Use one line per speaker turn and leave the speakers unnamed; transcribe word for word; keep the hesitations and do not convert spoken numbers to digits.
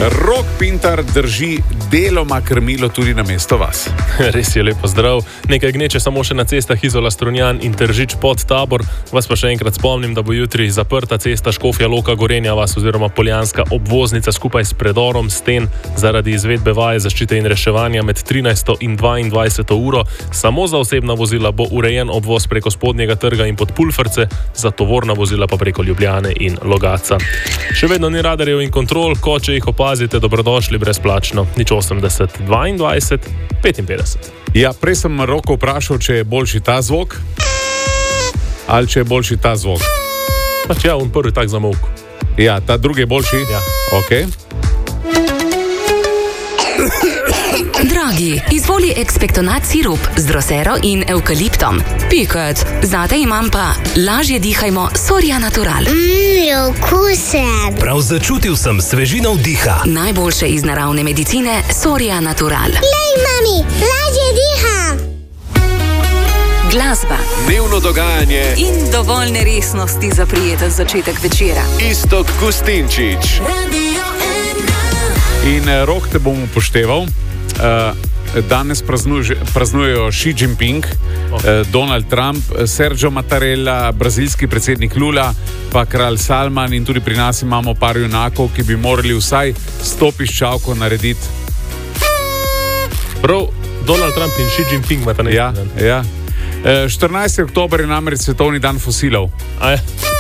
Rok Pintar drži deloma krmilo tudi na mesto vas.
Res je, lepo zdrav. Nekaj gneče samo še na cestah Izola Strunjan in Tržič pod Tabor. Vas pa še enkrat spomnim, da bo jutri zaprta cesta Škofja Loka Gorenja vas oziroma Poljanska obvoznica skupaj s predorom sten zaradi izvedbe vaje zaščite in reševanja med trinajsto in dvaindvajseto uro. Samo za osebna vozila bo urejen obvoz preko Spodnjega trga in pod Pulfrce, za tovorna vozila pa preko Ljubljane in Logatca. Še vedno ni radarjev in kontrol, ko če jih opazite, dobrodošli brezplačno. Nič osemdeset, dvaindvajset, petinpetdeset.
Ja, prej sem Roko vprašal, če je boljši ta zvok ali če je boljši ta zvok.
Pač ja, on prvi tak zamolk.
Ja, ta drugi je boljši?
Ja.
Ok.
Dragi, izvoli ekspektonat sirup z drosero in evkaliptom. Piket, zate imam pa lažje dihajmo Soria Natural.
Mmm, okusen.
Prav začutil sem svežino vdiha.
Najboljše iz naravne medicine Soria Natural.
Lej, mami, lažje diham.
Glasba
Dnevno dogajanje
in dovolj neresnosti za prijeten začetek večera.
Iztok Kustinčič.
In uh, Rok, te bom upošteval. Uh, danes praznuje, praznujejo Xi Jinping, uh, Donald Trump, Sergio Mattarella, brazilski predsednik Lula, pa kralj Salman, in tudi pri nas imamo par junakov, ki bi morali vsaj sto piščalkov narediti.
Prav, Donald Trump in Xi Jinping imata nekaj.
Ja, ja. Uh, štirinajstega oktobra je namreč svetovni dan fosilov.
A ja.